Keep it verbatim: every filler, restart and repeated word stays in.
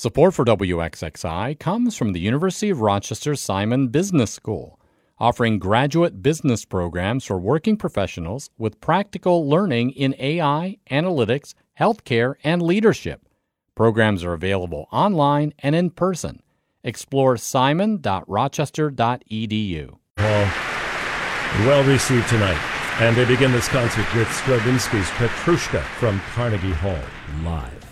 Support for W X X I comes from the University of Rochester Simon Business School, offering graduate business programs for working professionals with practical learning in A I, analytics, healthcare, and leadership. Programs are available online and in person. Explore simon dot rochester dot e d u. Well, well received tonight. And they begin this concert with Stravinsky's Petrushka from Carnegie Hall, live.